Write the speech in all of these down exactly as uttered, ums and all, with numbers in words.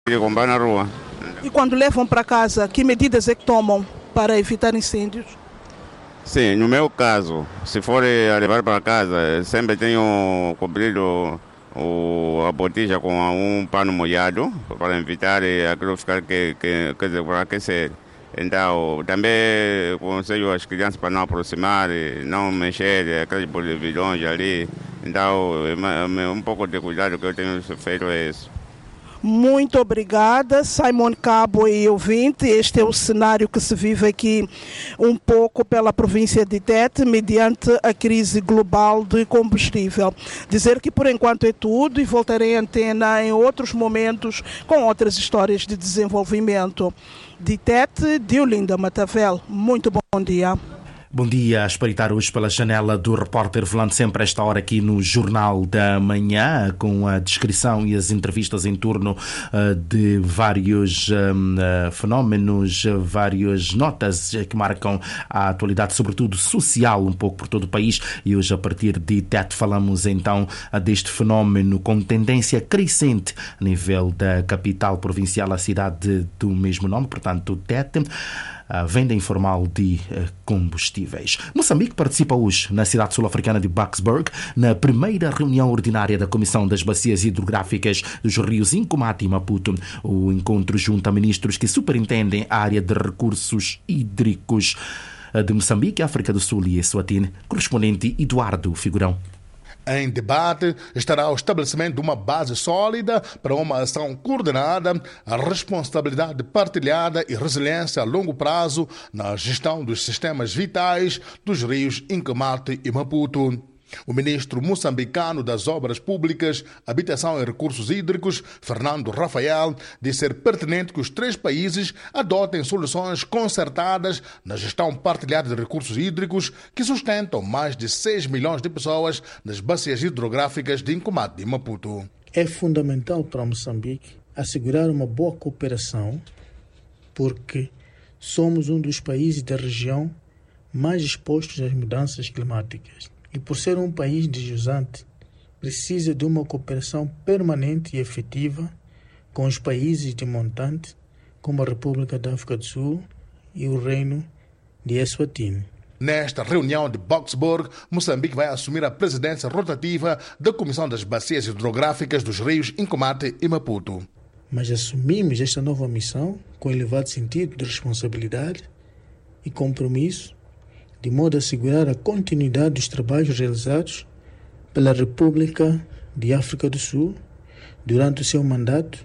de comprar na rua. E quando levam para casa, que medidas é que tomam para evitar incêndios? Sim, no meu caso, se for a levar para casa, sempre tenho cobrido o, a botija com um pano molhado para evitar aquilo ficar que, que, que, que para aquecer. Então, também aconselho as crianças para não aproximar, não mexer aqueles bolividões ali. Então, um pouco de cuidado que eu tenho feito é isso. Muito obrigada, Simon Cabo e ouvinte. Este é o cenário que se vive aqui um pouco pela província de Tete, mediante a crise global de combustível. Dizer que por enquanto é tudo e voltarei à antena em outros momentos com outras histórias de desenvolvimento. De Tete, Diolinda Matavel. Muito bom dia. Bom dia, a espreitar hoje pela janela do repórter Volante sempre a esta hora aqui no Jornal da Manhã, com a descrição e as entrevistas em torno uh, de vários um, uh, fenómenos, uh, várias notas que marcam a atualidade, sobretudo social, um pouco por todo o país. E hoje, a partir de Tete, falamos então uh, deste fenómeno com tendência crescente a nível da capital provincial, a cidade do mesmo nome, portanto, Tete. A venda informal de combustíveis. Moçambique participa hoje na cidade sul-africana de Boksburg na primeira reunião ordinária da Comissão das Bacias Hidrográficas dos Rios Incomate e Maputo. O encontro junta ministros que superintendem a área de recursos hídricos de Moçambique, África do Sul e Eswatini. Correspondente Eduardo Figurão. Em debate estará o estabelecimento de uma base sólida para uma ação coordenada, a responsabilidade partilhada e resiliência a longo prazo na gestão dos sistemas vitais dos rios Incomate e Maputo. O ministro moçambicano das Obras Públicas, Habitação e Recursos Hídricos, Fernando Rafael, disse ser pertinente que os três países adotem soluções concertadas na gestão partilhada de recursos hídricos que sustentam mais de seis milhões de pessoas nas bacias hidrográficas de Incomate e Maputo. É fundamental para Moçambique assegurar uma boa cooperação, porque somos um dos países da região mais expostos às mudanças climáticas. E por ser um país deslizante, precisa de uma cooperação permanente e efetiva com os países de montante, como a República da África do Sul e o Reino de Eswatini. Nesta reunião de Boksburg, Moçambique vai assumir a presidência rotativa da Comissão das Bacias Hidrográficas dos Rios Incomate e Maputo. Mas assumimos esta nova missão com elevado sentido de responsabilidade e compromisso, de modo a assegurar a continuidade dos trabalhos realizados pela República de África do Sul durante o seu mandato,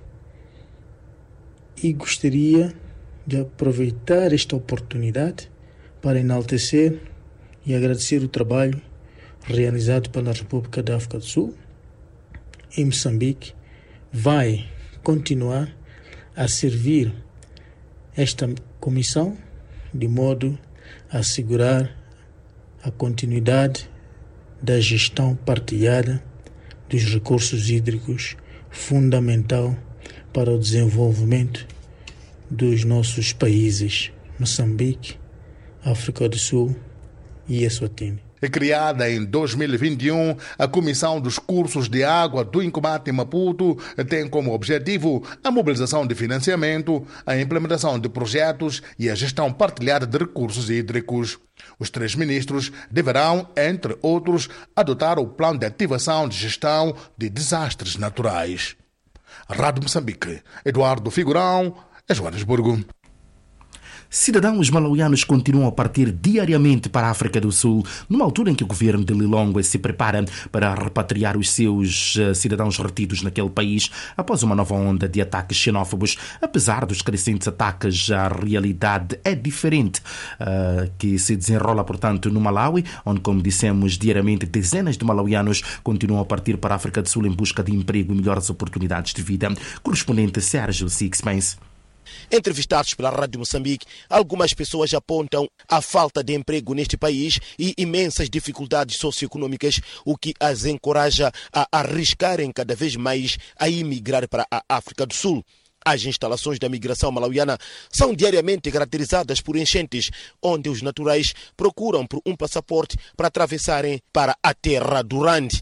e gostaria de aproveitar esta oportunidade para enaltecer e agradecer o trabalho realizado pela República da África do Sul. Em Moçambique vai continuar a servir esta comissão de modo a assegurar a continuidade da gestão partilhada dos recursos hídricos, fundamental para o desenvolvimento dos nossos países, Moçambique, África do Sul e Eswatini. Criada em dois mil e vinte e um, a Comissão dos Cursos de Água do Incomate e Maputo tem como objetivo a mobilização de financiamento, a implementação de projetos e a gestão partilhada de recursos hídricos. Os três ministros deverão, entre outros, adotar o plano de ativação de gestão de desastres naturais. Rádio Moçambique, Eduardo Figurão, Joanesburgo. Cidadãos malauianos continuam a partir diariamente para a África do Sul, numa altura em que o governo de Lilongwe se prepara para repatriar os seus cidadãos retidos naquele país após uma nova onda de ataques xenófobos. Apesar dos crescentes ataques, a realidade é diferente, uh, que se desenrola, portanto, no Malawi, onde, como dissemos, diariamente dezenas de malauianos continuam a partir para a África do Sul em busca de emprego e melhores oportunidades de vida. Correspondente Sérgio Sixpence. Entrevistados pela Rádio Moçambique, algumas pessoas apontam a falta de emprego neste país e imensas dificuldades socioeconômicas, o que as encoraja a arriscarem cada vez mais a emigrar para a África do Sul. As instalações da migração malauiana são diariamente caracterizadas por enchentes, onde os naturais procuram por um passaporte para atravessarem para a terra durante.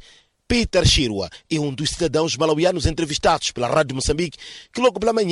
Peter Shirwa é um dos cidadãos malauianos entrevistados pela Rádio Moçambique, que logo pela manhã